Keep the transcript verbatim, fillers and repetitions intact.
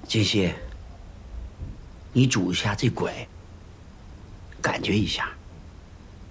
金熙，你拄一下这拐，感觉一下。